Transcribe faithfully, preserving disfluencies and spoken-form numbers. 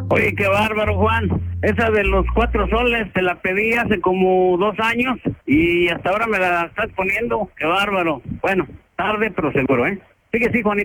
Oye, qué bárbaro, Juan. Esa de los cuatro soles te la pedí hace como dos años y hasta ahora me la estás poniendo. Qué bárbaro. Bueno, tarde pero seguro, ¿eh? Sigue, sí, Juanito.